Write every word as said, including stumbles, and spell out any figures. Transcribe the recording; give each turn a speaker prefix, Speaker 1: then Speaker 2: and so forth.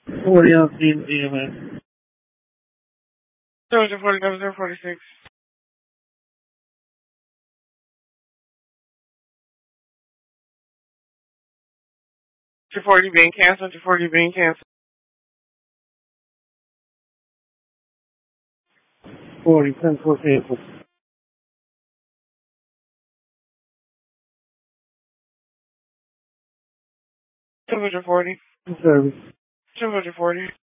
Speaker 1: forty on E M S.
Speaker 2: two forty, double zero forty-six. two forty being canceled, two forty being canceled.
Speaker 1: forty, ten four cancel.
Speaker 2: two forty.
Speaker 1: Service.
Speaker 2: two forty.